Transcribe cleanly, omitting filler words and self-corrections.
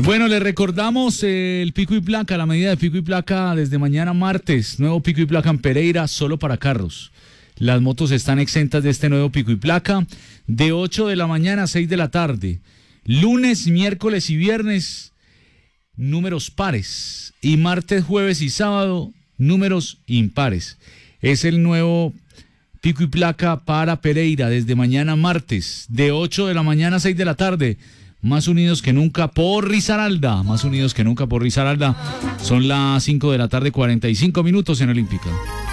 Bueno, le recordamos el pico y placa, la medida de pico y placa desde mañana martes. Nuevo pico y placa en Pereira, solo para carros. Las motos están exentas de este nuevo pico y placa de 8 de la mañana a 6 de la tarde. Lunes, miércoles y viernes, números pares. Y martes, jueves y sábado, números impares. Es el nuevo pico y placa para Pereira desde mañana martes, de 8 de la mañana a 6 de la tarde. Más unidos que nunca por Risaralda. Más unidos que nunca por Risaralda. Son las 5 de la tarde, 45 minutos en Olímpica.